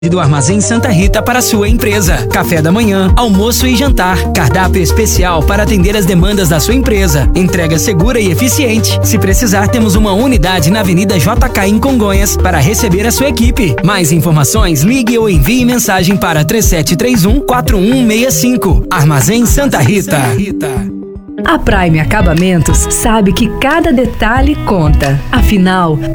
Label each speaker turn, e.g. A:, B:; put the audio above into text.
A: do Armazém Santa Rita para sua empresa. Café da manhã, almoço e jantar. Cardápio especial para atender as demandas da sua empresa. Entrega segura e eficiente. Se precisar, temos uma unidade na Avenida JK em Congonhas para receber a sua equipe. Mais informações, ligue ou envie mensagem para 3731-4165. Armazém Santa Rita.
B: A Prime Acabamentos sabe que cada detalhe conta. Afinal,